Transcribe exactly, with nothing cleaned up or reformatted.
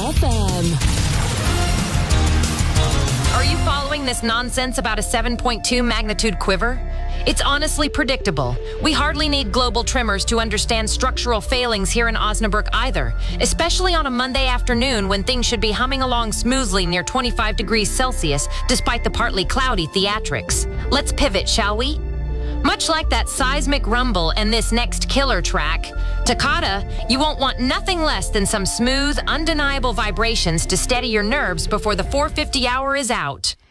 F M. Are you following this nonsense about a seven point two magnitude quiver? It's honestly predictable. We hardly need global tremors to understand structural failings here in Osnabrück either, especially on a Monday afternoon when things should be humming along smoothly near twenty-five degrees Celsius despite the partly cloudy theatrics. Let's pivot, shall we? Much like that seismic rumble and this next killer track, Toccata, you won't want nothing less than some smooth, undeniable vibrations to steady your nerves before the four fifty hour is out.